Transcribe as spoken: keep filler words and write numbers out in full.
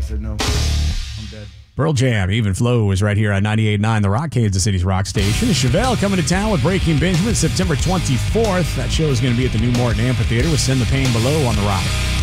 said no. I'm dead. Pearl Jam, Even Flow is right here on ninety-eight point nine, the Rock, Kansas City's rock station. Chevelle coming to town with Breaking Benjamin September twenty-fourth. That show is going to be at the New Morton Amphitheater with Send the Pain Below on the Rock.